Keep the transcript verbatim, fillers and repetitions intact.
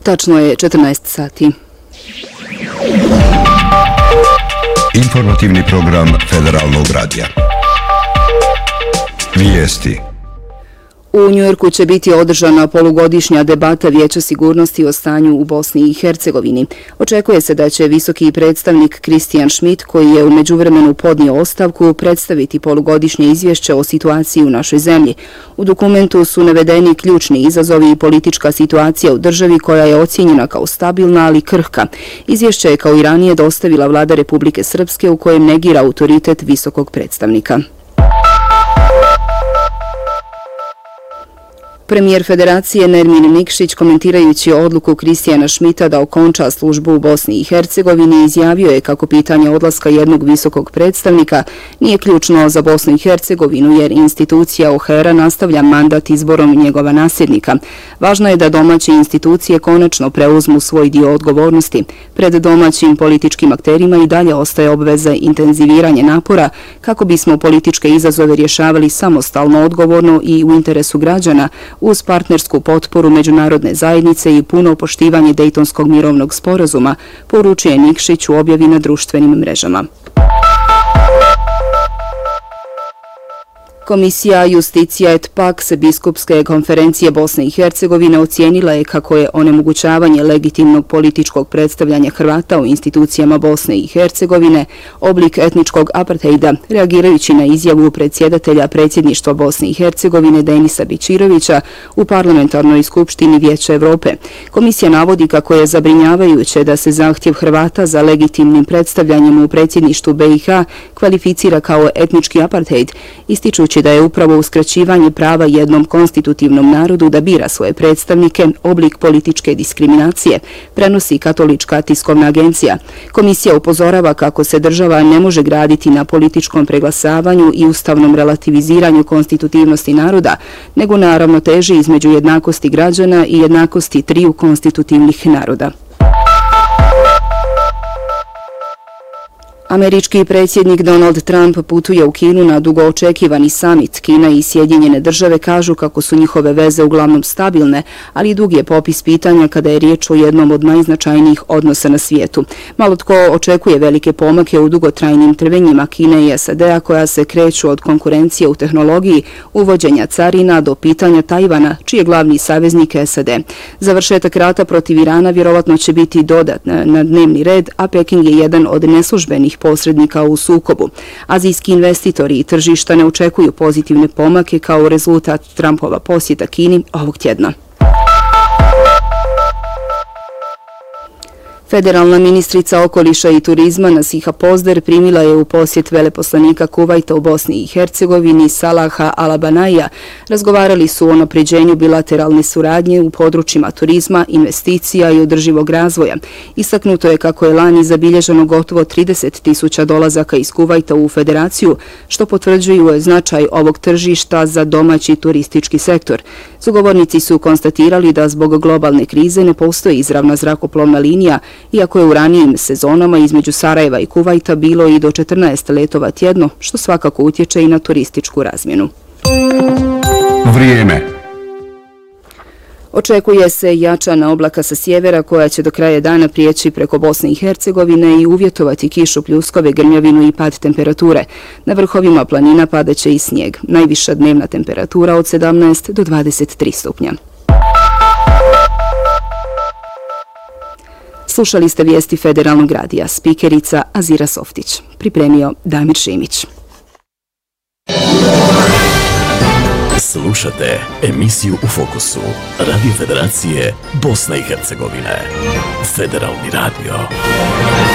Tačno je četrnaest sati. Informativni program Federalnog radija. Vijesti. U Njujorku će biti održana polugodišnja debata Vijeća sigurnosti o stanju u Bosni i Hercegovini. Očekuje se da će visoki predstavnik Christian Schmidt, koji je u međuvremenu podnio ostavku, predstaviti polugodišnje izvješće o situaciji u našoj zemlji. U dokumentu su navedeni ključni izazovi i politička situacija u državi koja je ocijenjena kao stabilna, ali krhka. Izvješće je kao i ranije dostavila vlada Republike Srpske, u kojem negira autoritet visokog predstavnika. Premijer Federacije Nermin Nikšić, komentirajući odluku Christiana Schmidta da okonča službu u Bosni i Hercegovini, izjavio je kako pitanje odlaska jednog visokog predstavnika nije ključno za Bosnu i Hercegovinu, jer institucija O H E R-a nastavlja mandat izborom njegova nasljednika. Važno je da domaće institucije konačno preuzmu svoj dio odgovornosti. Pred domaćim političkim akterima i dalje ostaje obveza intenziviranje napora kako bismo političke izazove rješavali samostalno, odgovorno i u interesu građana, uz partnersku potporu međunarodne zajednice i puno poštivanje Dejtonskog mirovnog sporazuma, poručuje Nikšić u objavi na društvenim mrežama. Komisija Justicija et Pax Biskupske konferencije Bosne i Hercegovine ocijenila je kako je onemogućavanje legitimnog političkog predstavljanja Hrvata u institucijama Bosne i Hercegovine oblik etničkog apartheida, reagirajući na izjavu predsjedatelja predsjedništva Bosne i Hercegovine Denisa Bićirovića u parlamentarnoj skupštini Vijeća Evrope. Komisija navodi kako je zabrinjavajuće da se zahtjev Hrvata za legitimnim predstavljanjem u predsjedništvu B i H kvalificira kao etnički apartheid, ističući da je upravo uskraćivanje prava jednom konstitutivnom narodu da bira svoje predstavnike oblik političke diskriminacije, prenosi Katolička tiskovna agencija. Komisija upozorava kako se država ne može graditi na političkom preglasavanju i ustavnom relativiziranju konstitutivnosti naroda, nego na ravnoteži između jednakosti građana i jednakosti triju konstitutivnih naroda. Američki predsjednik Donald Trump putuje u Kinu na dugo očekivani summit. Kina i Sjedinjene države kažu kako su njihove veze uglavnom stabilne, ali dug je popis pitanja kada je riječ o jednom od najznačajnijih odnosa na svijetu. Malo tko očekuje velike pomake u dugotrajnim trvenjima Kine i S A D-a koja se kreću od konkurencije u tehnologiji, uvođenja carina do pitanja Tajvana, čiji je glavni saveznik S A D. Završetak rata protiv Irana vjerovatno će biti dodat na dnevni red, a Peking je jedan od neslužbenih posrednika u sukobu. Azijski investitori i tržišta ne očekuju pozitivne pomake kao rezultat Trumpova posjeta Kini ovog tjedna. Federalna ministrica okoliša i turizma Nasiha Pozder primila je u posjet veleposlanika Kuvajta u Bosni i Hercegovini Salaha Alabanaija. Razgovarali su o unapređenju bilateralne suradnje u područjima turizma, investicija i održivog razvoja. Istaknuto je kako je lani zabilježeno gotovo trideset tisuća dolazaka iz Kuvajta u Federaciju, što potvrđuju značaj ovog tržišta za domaći turistički sektor. Sugovornici su konstatirali da zbog globalne krize ne postoji izravna zrakoplovna linija, iako je u ranijim sezonama između Sarajeva i Kuvajta bilo i do četrnaest letova tjedno, što svakako utječe i na turističku razmjenu. Vrijeme. Očekuje se jačana oblaka sa sjevera koja će do kraja dana prijeći preko Bosne i Hercegovine i uvjetovati kišu, pljuskove, grmljavinu i pad temperature. Na vrhovima planina padaće i snijeg. Najviša dnevna temperatura od sedamnaest do dvadeset tri stupnja. Slušali ste vijesti Federalnog radija, spikerica Azira Softić. Pripremio Damir Šimić. Slušate emisiju U fokusu Radio Federacije Bosne i Hercegovine. Federalni radio.